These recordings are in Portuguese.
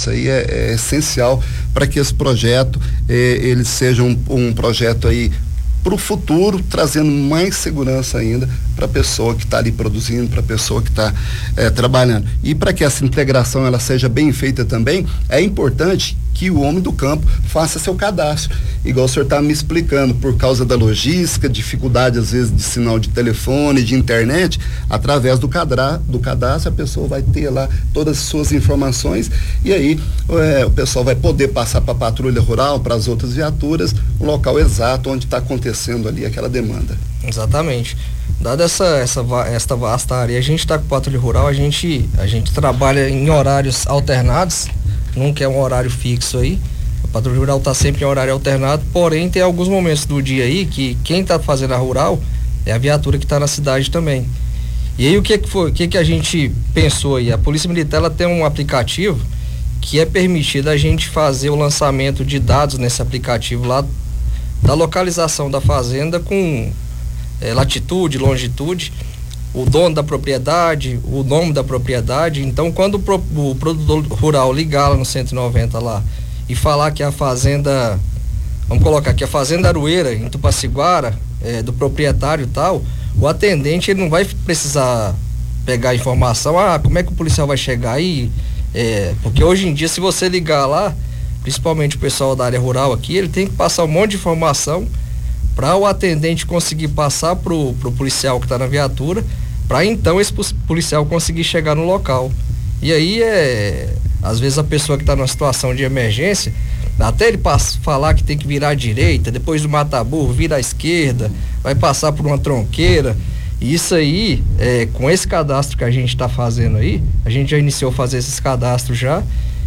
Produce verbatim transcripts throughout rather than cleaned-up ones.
Isso aí é, é essencial para que esse projeto eh, ele seja um, um projeto aí para o futuro, trazendo mais segurança ainda para a pessoa que está ali produzindo, para a pessoa que está eh, trabalhando. E para que essa integração ela seja bem feita também, é importante que o homem do campo faça seu cadastro. Igual o senhor está me explicando, por causa da logística, dificuldade às vezes de sinal de telefone, de internet, através do, cadra, do cadastro a pessoa vai ter lá todas as suas informações e aí é, o pessoal vai poder passar para a patrulha rural, para as outras viaturas, o local exato onde está acontecendo ali aquela demanda. Exatamente. Dada essa, essa, esta vasta área, a gente está com patrulha rural, a gente, a gente trabalha em horários alternados, nunca é um horário fixo aí. A patrulha rural está sempre em horário alternado, porém tem alguns momentos do dia aí que quem está fazendo a rural é a viatura que está na cidade também. E aí o que que foi, o que que a gente pensou aí? A Polícia Militar ela tem um aplicativo que é permitido a gente fazer o lançamento de dados nesse aplicativo lá da localização da fazenda com é, latitude, longitude, o dono da propriedade, o nome da propriedade. Então, quando o, pro, o produtor rural ligar lá no cento e noventa lá e falar que a fazenda, vamos colocar aqui, a fazenda Aroeira, em Tupaciguara, é, do proprietário e tal, o atendente ele não vai precisar pegar a informação, ah, como é que o policial vai chegar aí? É, porque hoje em dia, se você ligar lá, principalmente o pessoal da área rural aqui, ele tem que passar um monte de informação para o atendente conseguir passar pro, pro policial que está na viatura, para então esse policial conseguir chegar no local. E aí é, às vezes a pessoa que está numa situação de emergência, até ele passa, falar que tem que virar à direita, depois do mata-burro vira à esquerda, vai passar por uma tronqueira. E isso aí, é, com esse cadastro que a gente está fazendo aí, a gente já iniciou a fazer esses cadastros já,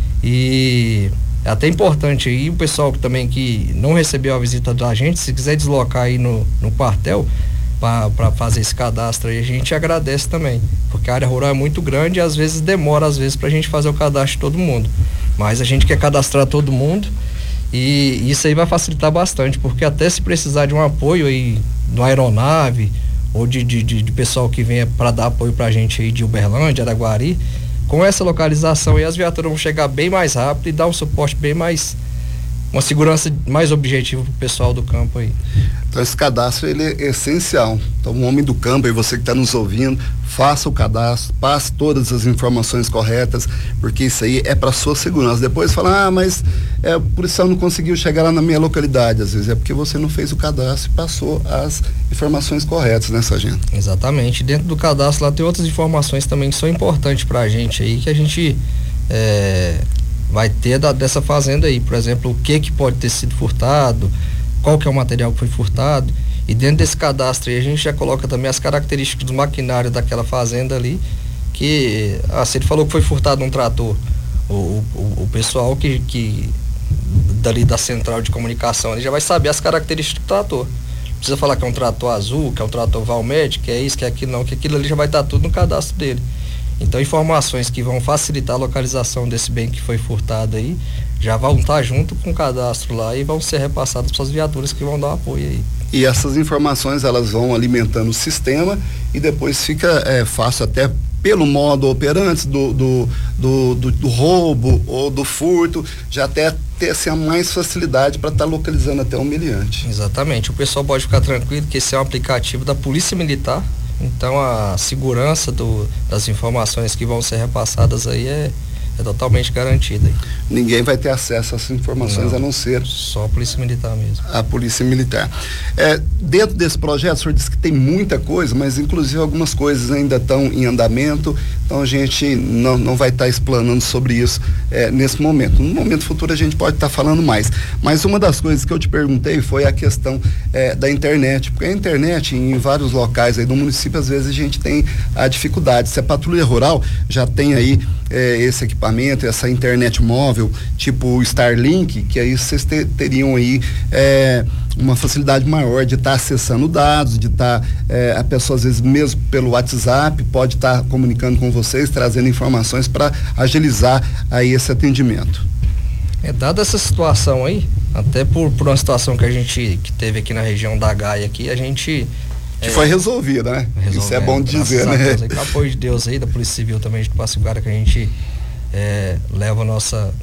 e é até importante aí o pessoal que também que não recebeu a visita da gente, se quiser deslocar aí no, no quartel para fazer esse cadastro aí, a gente agradece também, porque a área rural é muito grande e às vezes demora às vezes pra gente fazer o cadastro de todo mundo, mas a gente quer cadastrar todo mundo e isso aí vai facilitar bastante, porque até se precisar de um apoio aí de uma aeronave ou de, de, de, de pessoal que venha para dar apoio pra gente aí de Uberlândia, Araguari, com essa localização aí as viaturas vão chegar bem mais rápido e dar um suporte bem mais, uma segurança mais objetiva pro pessoal do campo aí. Então esse cadastro ele é essencial. Então o homem do campo e você que está nos ouvindo, faça o cadastro, passe todas as informações corretas, porque isso aí é para sua segurança. Depois fala, ah, mas é, o policial não conseguiu chegar lá na minha localidade. Às vezes é porque você não fez o cadastro e passou as informações corretas, né, sargento? Exatamente. Dentro do cadastro lá tem outras informações também que são importantes para a gente aí, que a gente é, vai ter da, dessa fazenda aí. Por exemplo, o que que pode ter sido furtado, qual que é o material que foi furtado, e dentro desse cadastro aí a gente já coloca também as características do maquinário daquela fazenda ali, que, ah, se ele falou que foi furtado um trator, o, o, o pessoal que, que dali da central de comunicação, ele já vai saber as características do trator. Não precisa falar que é um trator azul, que é um trator Valmet, que é isso, que é aquilo, não, que aquilo ali já vai estar tudo no cadastro dele. Então, informações que vão facilitar a localização desse bem que foi furtado aí, já vão estar junto com o cadastro lá e vão ser repassadas para as viaturas que vão dar apoio aí. E essas informações, elas vão alimentando o sistema e depois fica é, fácil até pelo modo operante do, do, do, do, do roubo ou do furto, já até ter assim, a mais facilidade para estar tá localizando até o humilhante. Exatamente, o pessoal pode ficar tranquilo que esse é um aplicativo da Polícia Militar, então a segurança do, das informações que vão ser repassadas aí é, é totalmente garantida. Ninguém vai ter acesso a essas informações não, a não ser só a Polícia Militar mesmo. A Polícia Militar. É, dentro desse projeto, o senhor disse que tem muita coisa, mas inclusive algumas coisas ainda estão em andamento, então a gente não, não vai estar tá explanando sobre isso é, nesse momento. No momento futuro a gente pode estar tá falando mais. Mas uma das coisas que eu te perguntei foi a questão é, da internet, porque a internet em vários locais aí do município, às vezes a gente tem a dificuldade. Se a patrulha rural já tem aí é, esse equipamento, essa internet móvel, tipo o Starlink, que aí vocês te, teriam aí é, uma facilidade maior de estar tá acessando dados, de estar, tá, é, a pessoa às vezes mesmo pelo WhatsApp pode estar tá comunicando com vocês, trazendo informações para agilizar aí esse atendimento. É, dada essa situação aí, até por, por uma situação que a gente que teve aqui na região da Gaia aqui, a gente que é, foi resolvida, né? Isso é bom de dizer, né? Deus, aí, com o apoio de Deus aí, da Polícia Civil também de Tupaciguara, que a gente é, leva a nossa